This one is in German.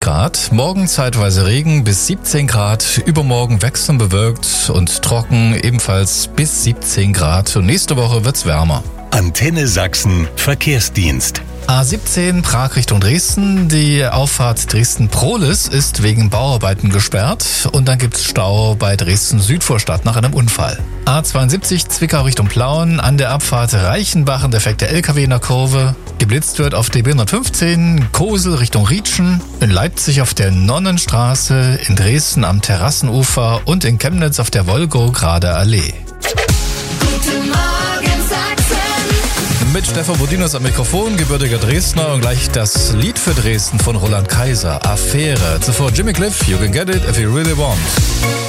Grad, morgen zeitweise Regen bis 17 Grad, übermorgen wechselnd bewölkt und trocken, ebenfalls bis 17 Grad und nächste Woche wird's wärmer. Antenne Sachsen Verkehrsdienst. A17 Prag Richtung Dresden. Die Auffahrt Dresden-Prohlis ist wegen Bauarbeiten gesperrt und dann gibt's Stau bei Dresden-Südvorstadt nach einem Unfall. A72 Zwickau Richtung Plauen. An der Abfahrt Reichenbach ein defekter LKW in der Kurve. Geblitzt wird auf DB 115 Kosel Richtung Rietschen. In Leipzig auf der Nonnenstraße. In Dresden am Terrassenufer und in Chemnitz auf der Wolgograder Allee. Guten Morgen Sachsen. Mit Stefan Bodinos am Mikrofon, gebürtiger Dresdner, und gleich das Lied für Dresden von Roland Kaiser, Affäre. Zuvor Jimmy Cliff, You Can Get It If You Really Want.